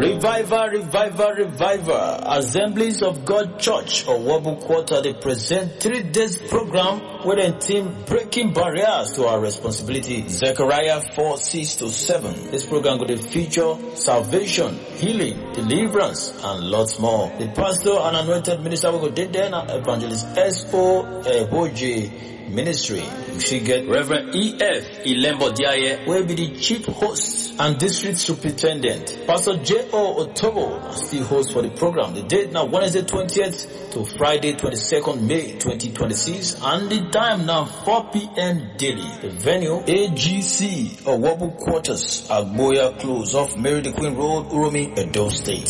Revival. Assemblies of God Church or Wabu Quarter, they present 3 days program with a team breaking barriers to our responsibility. Zechariah 4:6-7. This program will feature salvation, healing, deliverance, and lots more. The pastor and anointed minister will go there, Evangelist S.O. Eboje Ministry. We should get Reverend E.F. Ilembo Diaye, will be the chief host and district superintendent. Pastor J.O. Otobo is the host for the program. The date now Wednesday 20th to Friday 22nd May 2026, and the time now 4 p.m. daily. The venue AGC or Wabu Quarters, Agboya Close off Mary the Queen Road, Uromi, Edo State.